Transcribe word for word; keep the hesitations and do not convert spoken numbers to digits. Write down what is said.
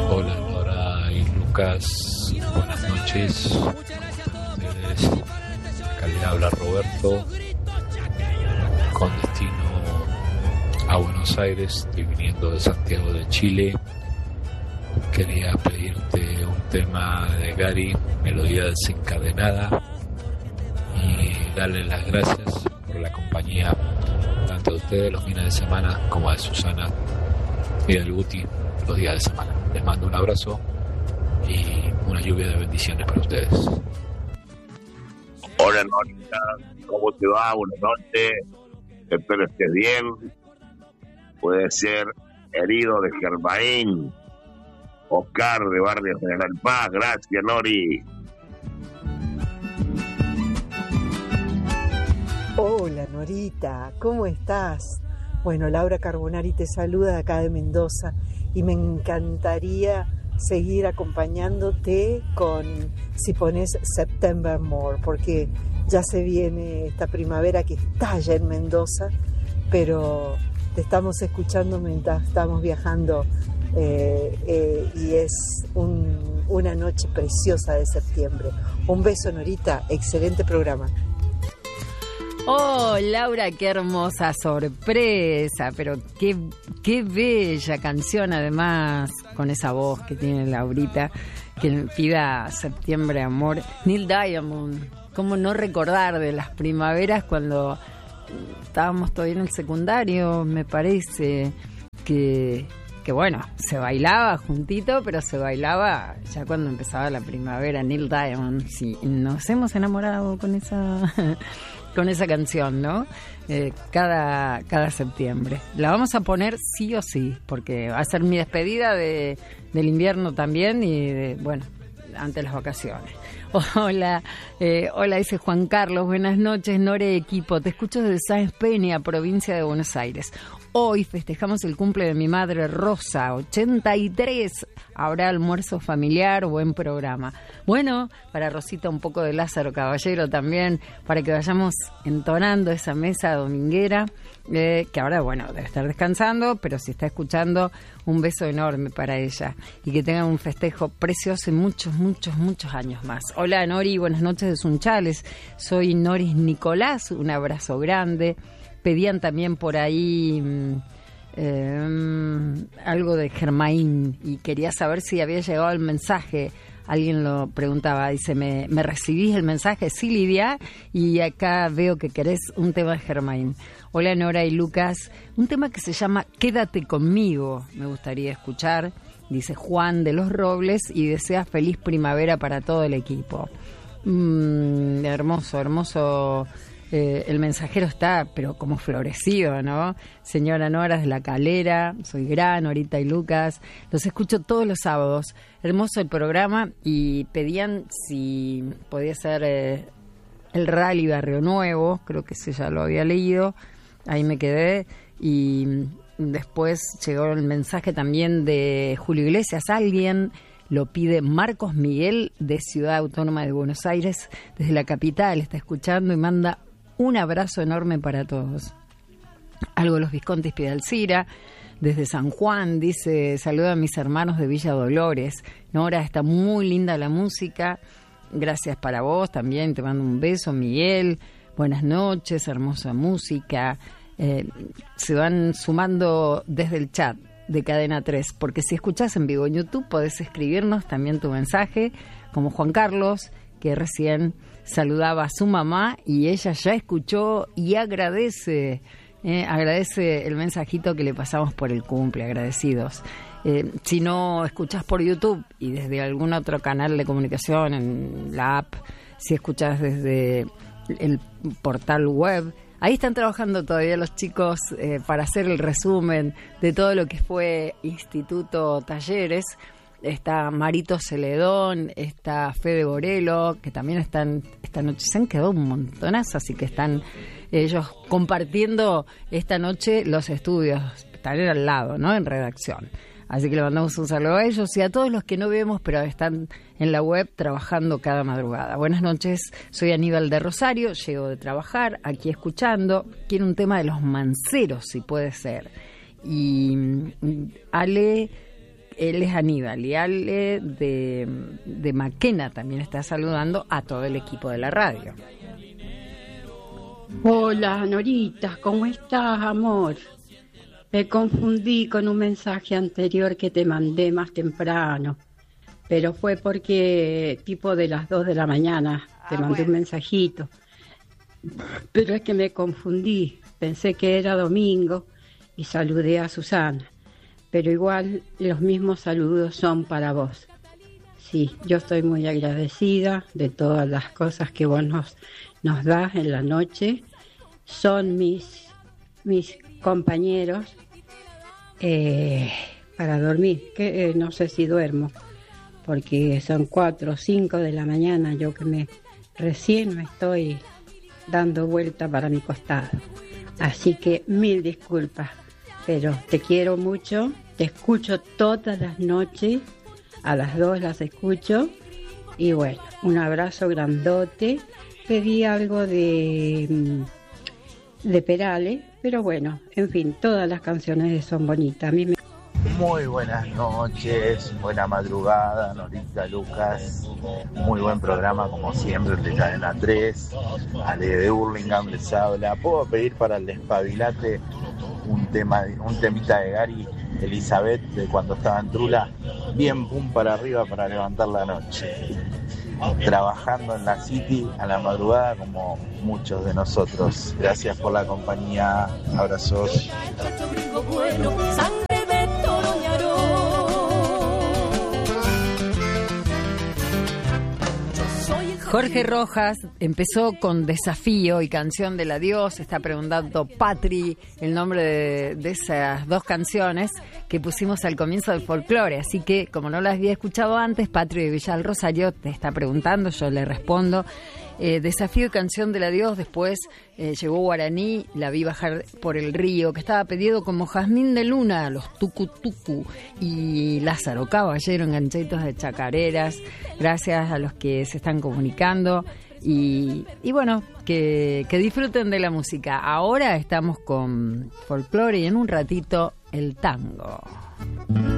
Hola Nora y Lucas, buenas noches. Ustedes, acá le habla Roberto, con destino a Buenos Aires. Estoy viniendo de Santiago de Chile. Quería pedirte un tema de Gary, Melodía Desencadenada, y darle las gracias por la compañía tanto de ustedes los fines de semana como de Susana y del Guti los días de semana. Les mando un abrazo y una lluvia de bendiciones para ustedes. Hola Norita, ¿cómo te va? Buenas noches, espero estés bien. Puede ser herido de Germain, Oscar de Barrio General Paz. Gracias, Nori. Hola Norita, ¿cómo estás? Bueno, Laura Carbonari te saluda de acá de Mendoza y me encantaría seguir acompañándote con si pones September More, porque ya se viene esta primavera que estalla en Mendoza, pero te estamos escuchando mientras estamos viajando eh, eh, y es un, una noche preciosa de septiembre. Un beso Norita, excelente programa. Oh, Laura, qué hermosa sorpresa, pero qué, qué bella canción además, con esa voz que tiene Laurita, que pida Septiembre Amor. Neil Diamond, cómo no recordar de las primaveras cuando estábamos todavía en el secundario, me parece que, que bueno, se bailaba juntito, pero se bailaba ya cuando empezaba la primavera. Neil Diamond, sí, nos hemos enamorado con esa... con esa canción, ¿no? Eh, cada, cada septiembre. La vamos a poner sí o sí, porque va a ser mi despedida de, del invierno también y, de, bueno, antes de las vacaciones. Hola, eh, hola, dice Juan Carlos, buenas noches, Nore equipo, te escucho desde Sáenz Peña, provincia de Buenos Aires. Hoy festejamos el cumple de mi madre Rosa, ochenta y tres. Habrá almuerzo familiar, buen programa. Bueno, para Rosita un poco de Lázaro Caballero también, para que vayamos entonando esa mesa dominguera, eh, que ahora, bueno, debe estar descansando, pero si está escuchando, un beso enorme para ella. Y que tengan un festejo precioso y muchos, muchos, muchos años más. Hola Nori, buenas noches de Sunchales. Soy Noris Nicolás, un abrazo grande. Pedían también por ahí eh, algo de Germain y quería saber si había llegado el mensaje. Alguien lo preguntaba, dice, ¿me, ¿me recibís el mensaje? Sí, Lidia, y acá veo que querés un tema de Germain. Hola Nora y Lucas, un tema que se llama Quédate conmigo, me gustaría escuchar, dice Juan de los Robles, y desea feliz primavera para todo el equipo. Mm, hermoso, hermoso. Eh, el mensajero está, pero como florecido, ¿no? Señora Nora de la Calera, soy Gran, Norita y Lucas. Los escucho todos los sábados. Hermoso el programa y pedían si podía ser eh, el Rally Barrio Nuevo, creo que ese ya lo había leído. Ahí me quedé y después llegó el mensaje también de Julio Iglesias. Alguien lo pide Marcos Miguel de Ciudad Autónoma de Buenos Aires, desde la capital, está escuchando y manda un abrazo enorme para todos. Algo Los Viscontis pide Alcira, desde San Juan, dice, saluda a mis hermanos de Villa Dolores. Nora, está muy linda la música, gracias para vos también, te mando un beso, Miguel, buenas noches, hermosa música. Eh, se van sumando desde el chat de Cadena tres, porque si escuchás en vivo en YouTube podés escribirnos también tu mensaje, como Juan Carlos, que recién saludaba a su mamá y ella ya escuchó y agradece, eh, agradece el mensajito que le pasamos por el cumple, agradecidos. Eh, si no escuchás por YouTube y desde algún otro canal de comunicación, en la app, si escuchás desde el portal web, ahí están trabajando todavía los chicos eh, para hacer el resumen de todo lo que fue Instituto Talleres. Está Marito Celedón, está Fede Borelo, que también están esta noche, se han quedado un montonazo, así que están ellos compartiendo esta noche los estudios, están al lado, ¿no? En redacción. Así que le mandamos un saludo a ellos y a todos los que no vemos, pero están en la web trabajando cada madrugada. Buenas noches, soy Aníbal de Rosario, llego de trabajar, aquí escuchando. Quiero un tema de Los Manceros, si puede ser. Y Ale, Él es Aníbal, y Ale de, de Maquena también está saludando a todo el equipo de la radio. Hola, Norita, ¿cómo estás, amor? Me confundí con un mensaje anterior que te mandé más temprano, pero fue porque tipo de las dos de la mañana te ah, mandé bueno. un mensajito. Pero es que me confundí, pensé que era domingo y saludé a Susana, pero igual los mismos saludos son para vos. Sí, yo estoy muy agradecida de todas las cosas que vos nos, nos das en la noche. Son mis, mis compañeros eh, para dormir, que eh, no sé si duermo, porque son cuatro o cinco de la mañana, yo que me recién me estoy dando vuelta para mi costado. Así que mil disculpas, pero te quiero mucho, te escucho todas las noches, a las dos las escucho, y bueno, un abrazo grandote. Pedí algo de, de Perales, pero bueno, en fin, todas las canciones son bonitas. A mí me... Muy buenas noches, buena madrugada, Norita, Lucas, muy buen programa como siempre, el de Cadena tres, Ale de Hurlingham les habla. ¿Puedo pedir para el despabilate un tema, un temita de Gary Elizabeth de cuando estaba en Trula? Bien pum para arriba para levantar la noche. Trabajando en la City a la madrugada como muchos de nosotros. Gracias por la compañía, abrazos. Jorge Rojas empezó con Desafío y Canción del Adiós. Está preguntando Patri el nombre de, de esas dos canciones que pusimos al comienzo del folclore. Así que, como no las había escuchado antes, Patri de Villa del Rosario te está preguntando, yo le respondo. Eh, Desafío y Canción del Adiós. Después eh, llegó Guaraní, La vi bajar por el río, que estaba pedido como Jazmín de Luna, Los Tucu Tucu y Lázaro Caballero, enganchitos de chacareras. Gracias a los que se están comunicando y, y bueno, que, que disfruten de la música. Ahora estamos con folclore y en un ratito el tango.